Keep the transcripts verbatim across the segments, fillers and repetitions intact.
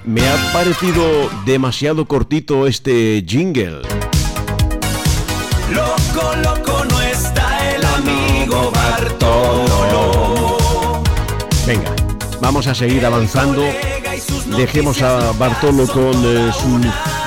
me ha parecido demasiado cortito este jingle. Loco, loco no está el amigo Bartolo. Venga, vamos a seguir avanzando. Dejemos a Bartolo con eh, su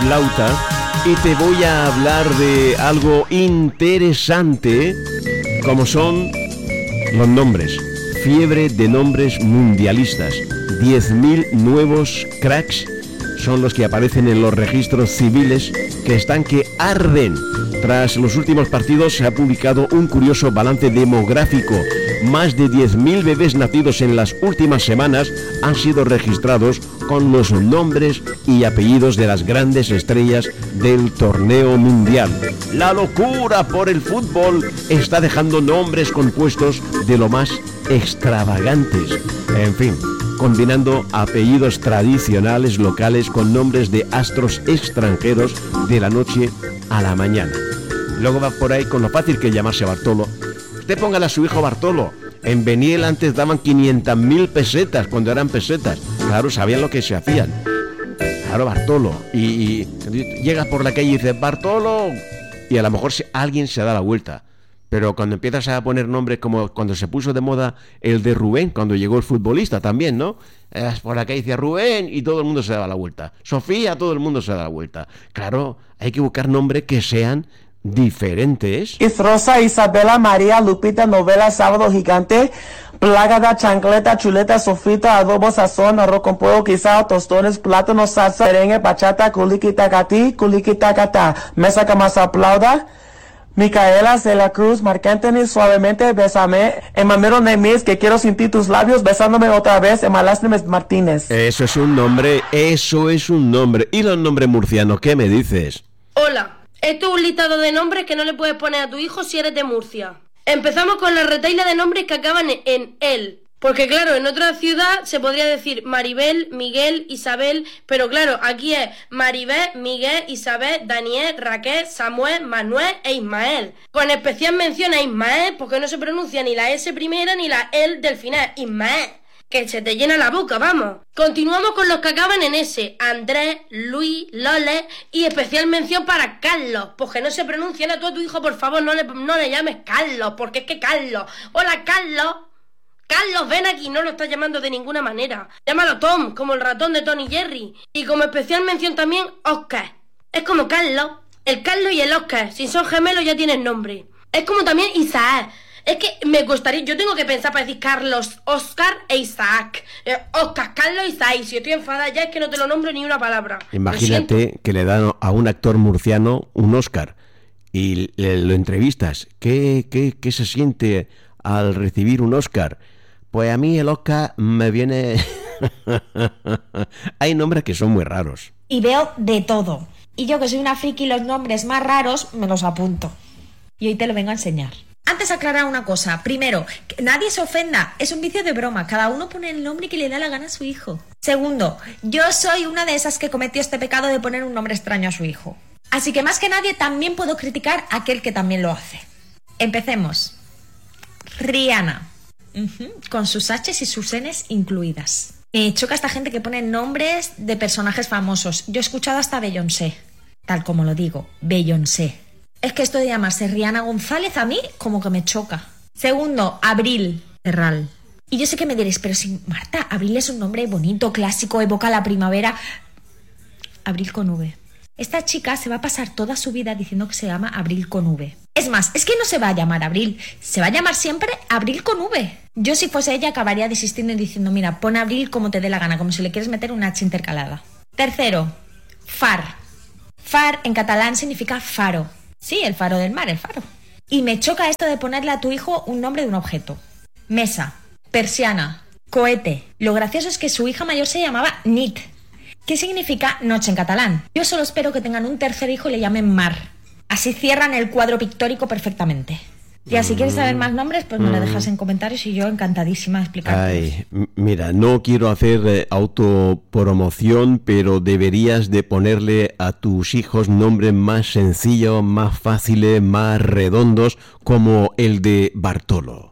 flauta y te voy a hablar de algo interesante, como son los nombres. Fiebre de nombres mundialistas. diez mil nuevos cracks son los que aparecen en los registros civiles, que están que arden. Tras los últimos partidos se ha publicado un curioso balance demográfico. Más de diez mil bebés nacidos en las últimas semanas han sido registrados con los nombres y apellidos de las grandes estrellas del torneo mundial. La locura por el fútbol está dejando nombres compuestos de lo más extravagantes. En fin, combinando apellidos tradicionales locales con nombres de astros extranjeros de la noche a la mañana. Luego va por ahí con lo fácil que es llamarse Bartolo. Usted póngale a su hijo Bartolo. En Beniel antes daban quinientas mil pesetas cuando eran pesetas. Claro, sabían lo que se hacían. Claro, Bartolo. Y, y llegas por la calle y dices Bartolo, y a lo mejor alguien se da la vuelta. Pero cuando empiezas a poner nombres, como cuando se puso de moda el de Rubén, cuando llegó el futbolista también, ¿no? Eras por la calle y decía Rubén y todo el mundo se daba la vuelta. Sofía, todo el mundo se da la vuelta. Claro, hay que buscar nombres que sean diferentes. Es Rosa, Isabela, María, Lupita, Novela, Sábado Gigante, Plagada, Chancleta, Chuleta, Sofita, Adobo, Sazón, Arroz con Pollo, Guisado, Tostones, Plátano, Salsa, Merengue, Bachata, Culiquita, Catí, Culiquita, Catá, Mesa que más aplauda, Micaela, Celia Cruz, Marc Anthony, Suavemente, Bésame, Emamero Nemis, que quiero sentir tus labios, besándome otra vez, Emalástremes Martínez. Eso es un nombre, eso es un nombre. ¿Y los nombres murcianos, qué me dices? Hola. Esto es un listado de nombres que no le puedes poner a tu hijo si eres de Murcia. Empezamos con la retaila de nombres que acaban en el. Porque claro, en otra ciudad se podría decir Maribel, Miguel, Isabel, pero claro, aquí es Maribel, Miguel, Isabel, Daniel, Raquel, Samuel, Manuel e Ismael. Con especial mención a Ismael, porque no se pronuncia ni la S primera ni la L del final. Ismael. Que se te llena la boca, vamos. Continuamos con los que acaban en S. Andrés, Luis, Lole y especial mención para Carlos. Pues que no se pronuncia, a tú a tu hijo, por favor, no le, no le llames Carlos, porque es que Carlos. Hola, Carlos. Carlos, ven aquí, no lo estás llamando de ninguna manera. Llámalo Tom, como el ratón de Tony Jerry. Y como especial mención también, Oscar. Es como Carlos. El Carlos y el Oscar, si son gemelos ya tienen nombre. Es como también Isaac. Es que me gustaría, yo tengo que pensar para decir Carlos, Oscar e Isaac. Eh, Oscar, Carlos, Isaac. Y si estoy enfadada ya es que no te lo nombro ni una palabra. Imagínate que le dan a un actor murciano un Oscar y le, lo entrevistas. ¿Qué, qué, ¿Qué se siente al recibir un Oscar? Pues a mí el Oscar me viene... Hay nombres que son muy raros. Y veo de todo. Y yo, que soy una friki, los nombres más raros me los apunto. Y hoy te lo vengo a enseñar. Antes aclarar una cosa. Primero, que nadie se ofenda. Es un vicio de broma. Cada uno pone el nombre que le da la gana a su hijo. Segundo, yo soy una de esas que cometió este pecado de poner un nombre extraño a su hijo. Así que más que nadie también puedo criticar a aquel que también lo hace. Empecemos. Rihanna. Uh-huh. Con sus H's y sus N's incluidas. Me choca esta gente que pone nombres de personajes famosos. Yo he escuchado hasta Beyoncé. Tal como lo digo, Beyoncé. Es que esto de llamarse Rihanna González a mí como que me choca. Segundo, Abril Terral. Y yo sé que me diréis, pero si Marta, Abril es un nombre bonito, clásico, evoca la primavera. Abril con V. Esta chica se va a pasar toda su vida diciendo que se llama Abril con V. Es más, es que no se va a llamar Abril, se va a llamar siempre Abril con V. Yo si fuese ella acabaría desistiendo y diciendo, mira, pon Abril como te dé la gana, como si le quieres meter una H intercalada. Tercero, Far. Far en catalán significa faro. Sí, el faro del mar, el faro. Y me choca esto de ponerle a tu hijo un nombre de un objeto. Mesa, persiana, cohete. Lo gracioso es que su hija mayor se llamaba Nit, que significa noche en catalán. Yo solo espero que tengan un tercer hijo y le llamen Mar. Así cierran el cuadro pictórico perfectamente. Ya, si quieres saber más nombres, pues me lo dejas en comentarios y yo encantadísima de explicarte. Ay, mira, no quiero hacer eh, autopromoción, pero deberías de ponerle a tus hijos nombres más sencillos, más fáciles, más redondos, como el de Bartolo.